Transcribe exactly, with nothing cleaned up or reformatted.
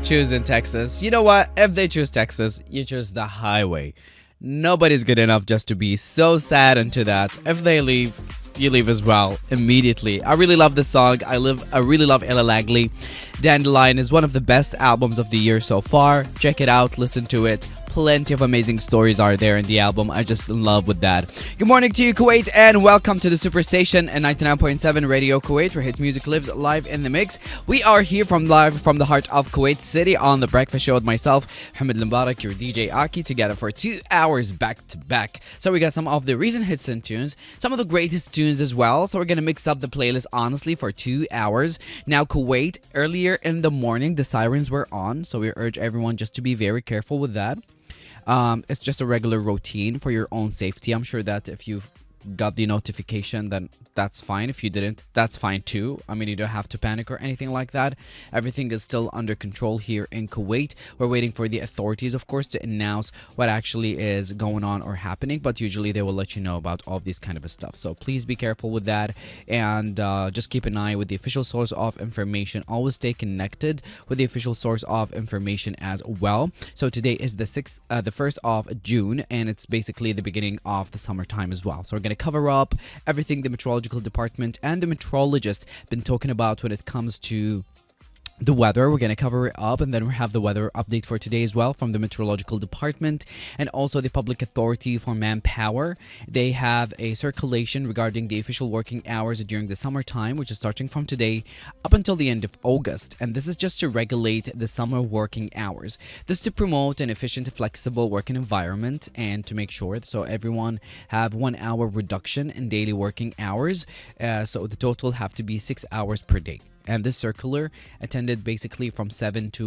choosing Texas. You know what? If they choose Texas, you choose the highway. Nobody's good enough just to be so sad into that. If they leave, you leave as well immediately. I really love this song. I live. I really love Ella Langley. Dandelion is one of the best albums of the year so far. Check it out. Listen to it. Plenty of amazing stories are there in the album. I just in love with that. Good morning to you, Kuwait, and welcome to the Superstation and ninety-nine point seven Radio Kuwait, where hit music lives live in the mix. We are here from live from the heart of Kuwait City on the Breakfast Show with myself, Hamid Lambarak, your D J Aki, together for two hours back to back. So we got some of the recent hits and tunes, some of the greatest tunes as well. So we're gonna mix up the playlist honestly for two hours. Now, Kuwait, earlier in the morning, the sirens were on, so we urge everyone just to be very careful with that. Um, it's just a regular routine for your own safety. I'm sure that if you got the notification, then that's fine. If you didn't, that's fine too. I mean, you don't have to panic or anything like that. Everything is still under control here in Kuwait. We're waiting for the authorities, of course, to announce what actually is going on or happening, but usually they will let you know about all of these kind of stuff. So please be careful with that, and uh, just keep an eye with the official source of information. Always stay connected with the official source of information as well. So today is the sixth, uh, the first of June, and it's basically the beginning of the summertime as well. So we're gonna cover up everything the meteorological department and the meteorologist been talking about when it comes to the weather. We're going to cover it up, and then we have the weather update for today as well from the meteorological department and also the Public Authority for Manpower. They have a circulation regarding the official working hours during the summertime, which is starting from today up until the end of August, and this is just to regulate the summer working hours. This is to promote an efficient, flexible working environment and to make sure so everyone have one hour reduction in daily working hours, uh, so the total have to be six hours per day. And this circular attended basically from seven to